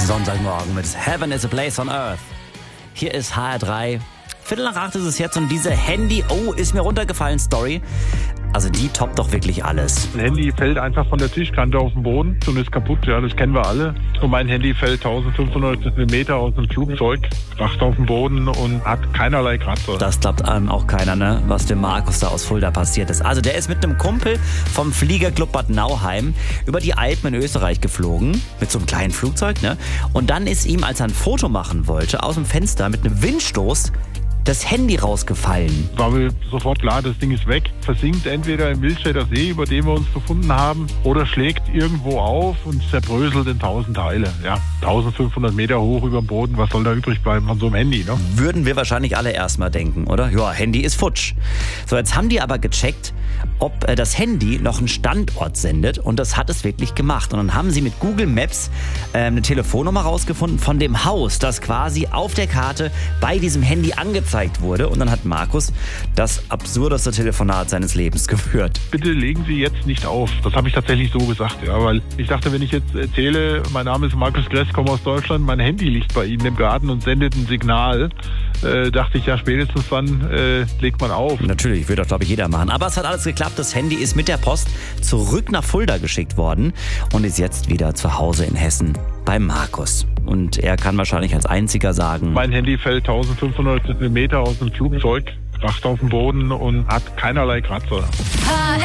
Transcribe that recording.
Sonntagmorgen mit Heaven is a Place on Earth. Hier ist HR3. 7:45 ist es jetzt und diese Handy, ist mir runtergefallen Story. Also die toppt doch wirklich alles. Ein Handy fällt einfach von der Tischkante auf den Boden und ist kaputt, ja, das kennen wir alle. Und mein Handy fällt 1500 Meter aus dem Flugzeug, kracht auf den Boden und hat keinerlei Kratzer. Das glaubt einem auch keiner, ne? Was dem Markus da aus Fulda passiert ist. Also der ist mit einem Kumpel vom Fliegerclub Bad Nauheim über die Alpen in Österreich geflogen, mit so einem kleinen Flugzeug, ne? Und dann ist ihm, als er ein Foto machen wollte, aus dem Fenster mit einem Windstoß das Handy rausgefallen. War mir sofort klar, das Ding ist weg. Versinkt entweder im Wildstädter See, über dem wir uns befunden haben, oder schlägt irgendwo auf und zerbröselt in 1000 Teile. Ja, 1500 Meter hoch über dem Boden, was soll da übrig bleiben von so einem Handy, ne? Würden wir wahrscheinlich alle erstmal denken, oder? Ja, Handy ist futsch. So, jetzt haben die aber gecheckt, ob das Handy noch einen Standort sendet, und das hat es wirklich gemacht. Und dann haben sie mit Google Maps eine Telefonnummer rausgefunden von dem Haus, das quasi auf der Karte bei diesem Handy angezeigt wurde. Und dann hat Markus das absurdeste Telefonat seines Lebens geführt. Bitte legen Sie jetzt nicht auf. Das habe ich tatsächlich so gesagt, ja, weil ich dachte, wenn ich jetzt erzähle, mein Name ist Markus Gress, komme aus Deutschland, mein Handy liegt bei Ihnen im Garten und sendet ein Signal, dachte ich, ja, spätestens wann legt man auf. Natürlich, würde doch, glaube ich, jeder machen. Aber es hat alles geklappt. Das Handy ist mit der Post zurück nach Fulda geschickt worden und ist jetzt wieder zu Hause in Hessen bei Markus. Und er kann wahrscheinlich als einziger sagen: Mein Handy fällt 1500 Meter aus dem Flugzeug, kracht auf den Boden und hat keinerlei Kratzer.